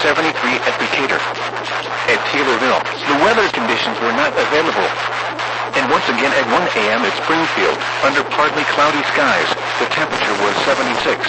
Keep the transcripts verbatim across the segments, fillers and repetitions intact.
seventy-three at Decatur. At Taylorville, the weather conditions were not available. And once again at one a m at Springfield, under partly cloudy skies, the temperature was seventy-six.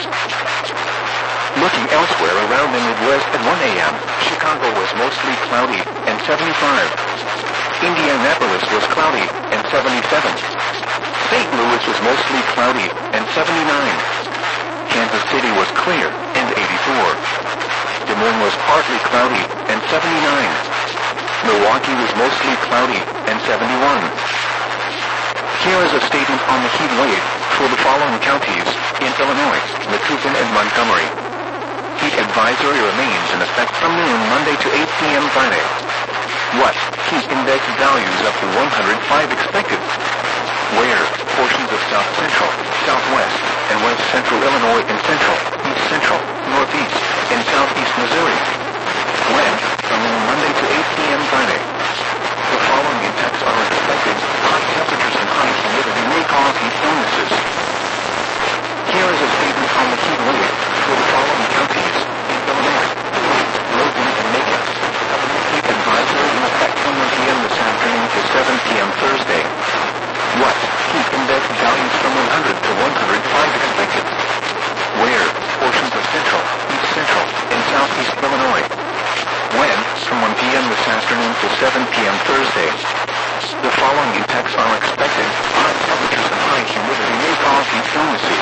Looking elsewhere around the Midwest at one a m, Chicago was mostly cloudy and seventy-five. Indianapolis was cloudy and seventy-seven. Saint Louis was mostly cloudy and seventy-nine. Kansas City was clear and eighty-four. Des Moines was partly cloudy and seventy-nine. Milwaukee was mostly cloudy and seventy-one. Here is a statement on the heat wave for the following counties in Illinois, Waukegan and Montgomery. Heat advisory remains in effect from noon Monday to eight p m Friday. What? Heat index values up to one hundred five expected. Where? Portions of south central, southwest, and west central Illinois and central, east central, northeast, and southeast Missouri. When? From noon Monday to eight p m Friday. The following impacts are expected. High temperatures and high humidity may cause heat illnesses. Here is a statement on the heat wave for the following counties in Illinois, Logan and Macon. Heat advisory in effect from one p m this afternoon to seven p m Thursday. What? Heat index values from one hundred to one hundred five expected. Where? Portions of central, east central, and southeast Illinois. When? From one p m this afternoon to seven p m Thursday. The following impacts are expected. High temperatures and high humidity may cause heat illnesses.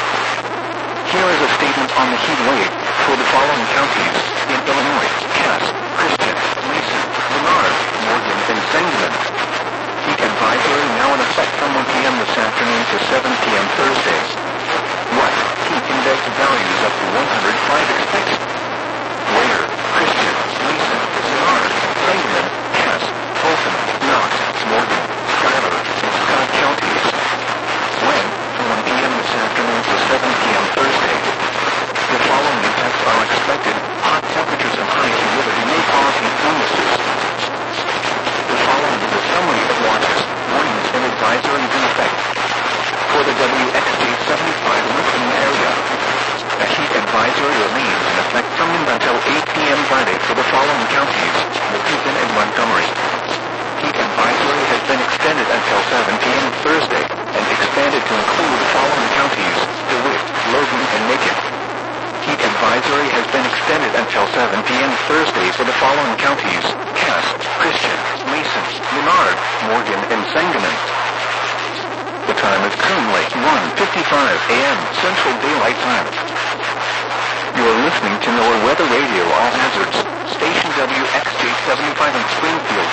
Here is a statement on the heat wave for the following counties in Illinois, Cass, Christian, Mason, Menard, Morgan, and Sangamon. Heat advisory now in effect from one p m this afternoon to seven p m Thursday. What? Heat index values up to one hundred five expected. Where? Christian, Mason, Menard, Sangamon, Cass, Fulton, Knox, Morgan, Schuyler, and Scott counties. When? From one p m this afternoon to seven p m Thursday. The following impacts are expected. Hot temperatures and high humidity may cause heat illnesses. The following is a summary of watches, warnings, and advisories in effect. For the W X J seventy-five listening area, a heat advisory remains in effect from noon until eight p m Friday for the following counties, Waukegan and Montgomery. Heat advisory has been extended until seven p m Thursday, and expanded to include the following counties, DeWitt, Logan, and Macon. Heat advisory has been extended until seven p m Thursday for the following counties, Cass, Christian, Mason, Menard, Morgan, and Sangamon. The time is currently one fifty-five a m Central Daylight Time. You are listening to NOAA Weather Radio All Hazards, station W X J seventy-five in Springfield.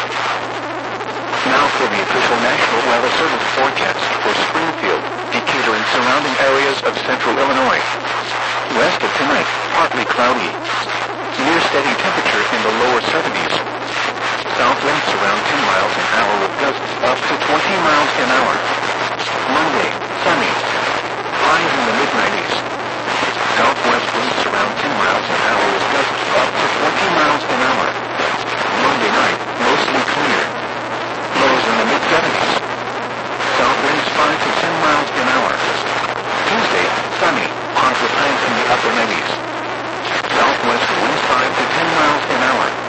Now for the official National Weather Service forecast for Springfield, Decatur, and surrounding areas of central Illinois. West of tonight, partly cloudy. Near steady temperature in the lower seventies. South winds around ten miles an hour with gusts up to twenty miles an hour. Monday, sunny. Highs in the mid nineties. Southwest winds around ten miles an hour with gusts up to twenty miles an hour. Monday night, mostly clear. Lows in the mid seventies. South winds five to ten miles an hour. Tuesday, sunny. Hot with highs in the upper nineties. Southwest winds five to ten miles an hour.